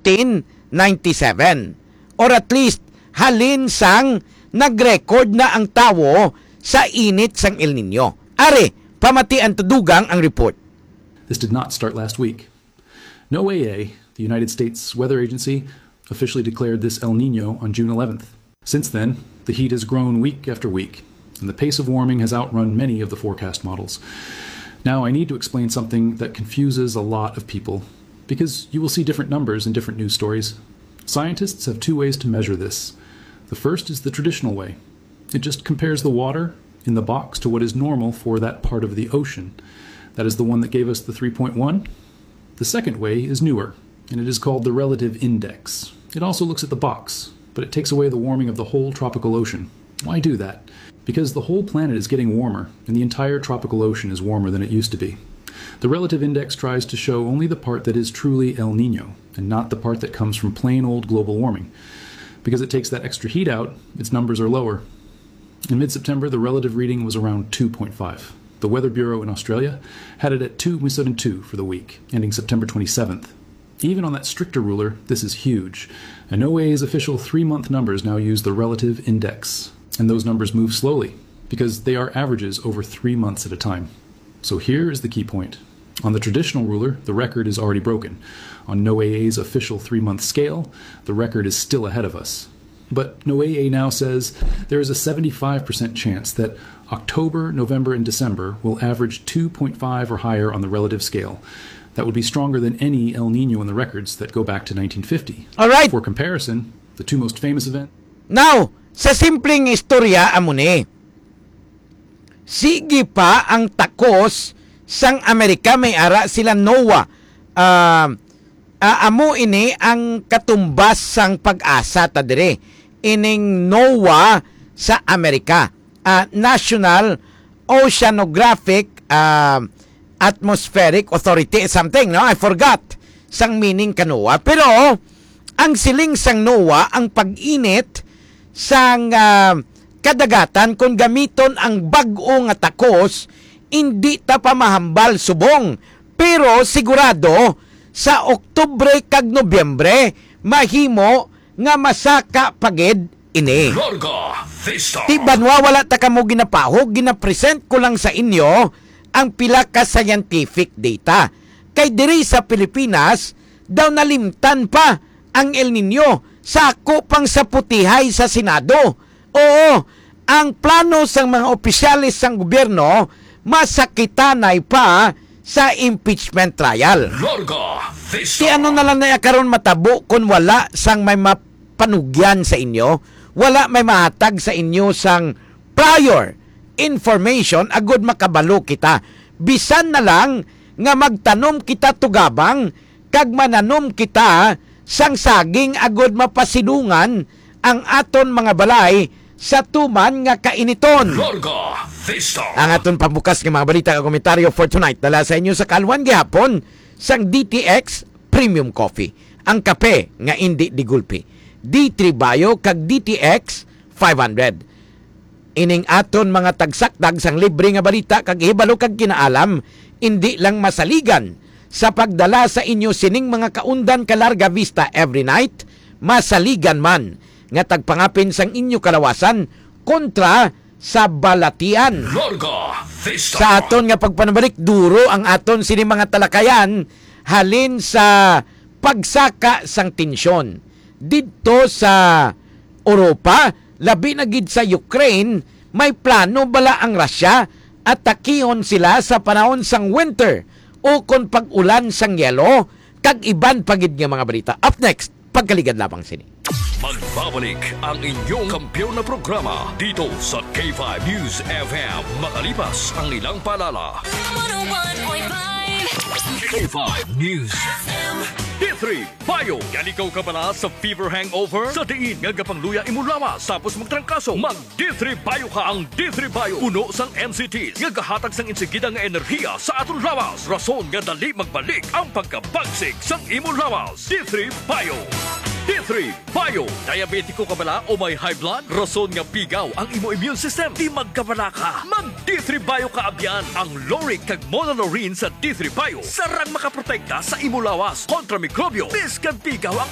1997. Or at least, halin sang nag-record na ang tawo sa init sang El Nino. Are, pamatian tudugang ang report. This did not start last week. NOAA, the United States Weather Agency, officially declared this El Nino on June 11th. Since then, the heat has grown week after week, and the pace of warming has outrun many of the forecast models. Now, I need to explain something that confuses a lot of people, because you will see different numbers in different news stories. Scientists have two ways to measure this. The first is the traditional way. It just compares the water in the box to what is normal for that part of the ocean. That is the one that gave us the 3.1. The second way is newer, and it is called the relative index. It also looks at the box, but it takes away the warming of the whole tropical ocean. Why do that? Because the whole planet is getting warmer, and the entire tropical ocean is warmer than it used to be. The relative index tries to show only the part that is truly El Nino, and not the part that comes from plain old global warming. Because it takes that extra heat out, its numbers are lower. In mid-September, the relative reading was around 2.5. The Weather Bureau in Australia had it at 2.72 for the week, ending September 27th. Even on that stricter ruler, this is huge. And NOAA's official 3-month numbers now use the relative index. And those numbers move slowly, because they are averages over 3 months at a time. So here is the key point. On the traditional ruler, the record is already broken. On NOAA's official 3-month scale, the record is still ahead of us. But NOAA now says there is a 75% chance that October, November, and December will average 2.5 or higher on the relative scale. That would be stronger than any El Nino in the records that go back to 1950. All right. For comparison, the two most famous events... Now, sa simpleng istorya amuni, sige pa ang takos sang Amerika may ara sila NOAA. Amo ini ang katumbas sang pag-asa ta dire. Ining NOAA sa Amerika. National Oceanographic Atmospheric Authority something, no? I forgot sang meaning ka NOAA. Pero ang siling sang NOAA ang pag-init sang kadagatan kung gamiton ang bag-o nga takos, hindi ta pa mahambal subong. Pero sigurado sa Oktubre kag Nobyembre mahimo nga masaka pagid ini. Tibanwa wala ta kamo ginapahog, ginapresent ko lang sa inyo ang pila ka scientific data. Kay diri sa Pilipinas daw nalimtan pa ang El Nino sako pang sa putihay sa Senado. Oo, ang plano sang mga opisyalis sang gobyerno masakitanay pa sa impeachment trial. Ti ano na lang na karon matabo kung wala sang may mapanugyan sa inyo, wala may mahatag sa inyo sang prior information agud makabalo kita. Bisan na lang nga magtanom kita tugabang kag mananom kita sang saging agud mapasilungan ang aton mga balay sa tuman nga kainiton. Ang aton pambukas nga mga balita nga komentaryo for tonight dala sa inyo sa kalwan gihapon sang DTX Premium Coffee. Ang kape nga indi digulpi. D3 Bio kag DTX 500. Ining aton mga tagsakdag sang libre nga balita kag hibalo kag kinaalam, indi lang masaligan sa pagdala sa inyo sining mga kaundan kalarga vista every night, masaligan man nga tagpangapin sang inyo kalawasan kontra sa balatian. Sa aton nga pagpanabalik, duro ang aton sini mga talakayan halin sa pagsaka sang tensyon. Dito sa Europa, labi na gid sa Ukraine, may plano bala ang Russia at takihon sila sa panahon sang winter o kon pag-ulan sang yelo kag iban pagid nga mga balita. Up next, pagkaligad labang sini. Magbabalik ang inyong kampiyon na programa dito sa K5 News FM makalipas ang ilang paalala. 101.5 K5 News FM. D3 Bio. Yan ikaw ka pala sa fever hangover? Sa diin nga gapangluya imo lawas tapos magtrangkaso. Mag D3 Bio ka. Ang D3 Bio puno sang NCTs nga gahatag sang insigida nga enerhiya sa aton lawas. Rason nga dali magbalik ang pagkabagsig sang imo lawas. D3 Bio. D3 Bio. Diabetiko ka bala o may high blood? Rason nga pigaw ang imo immune system. Di magkabala ka. Mag D3 Bio ka abyan. Ang Loric kag Monolorine sa D3 Bio sarang makaprotekta sa imo lawas kontra mikrobyo. Biskan pigaw ang